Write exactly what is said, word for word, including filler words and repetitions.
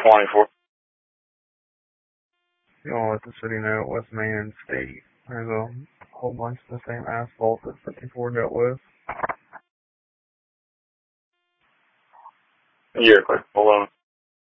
twenty-four. You know, let the city know at West Main and State. There's a whole bunch of the same asphalt that fifty-four dealt with. Yeah, quick, hold on.